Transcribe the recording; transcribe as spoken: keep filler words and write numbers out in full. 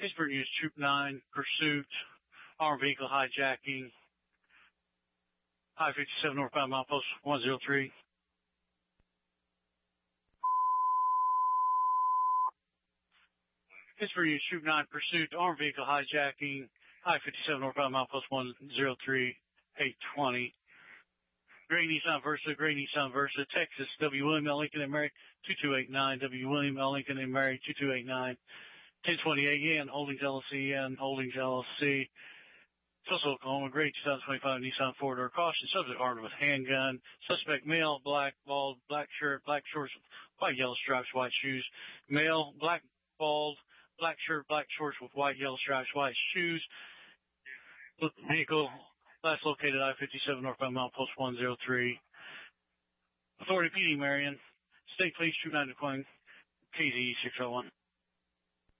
Pittsburgh News Troop nine, pursuit, armed vehicle hijacking, I fifty-seven northbound milepost one oh three. Pittsburgh News Troop nine, pursuit, armed vehicle hijacking, I fifty-seven northbound milepost one oh three, eight twenty. Gray Nissan Versa, Gray Nissan Versa, Texas, W. William L. Lincoln and Mary, two two eight nine, W. William L. Lincoln and Mary, two two eight nine, ten twenty-eight Yen, Holdings L L C, Yen, Holdings L L C. Tulsa, Oklahoma, Gray twenty twenty-five Nissan four-door caution, subject armed with handgun, suspect male, black, bald, black shirt, black shorts, white, yellow stripes, white shoes, male, black, bald, black shirt, black shorts with white, yellow stripes, white shoes, vehicle, last located I fifty-seven northbound milepost one oh three. Authority P D Marion. State Police Troop nine to Queen. K Z E six oh one.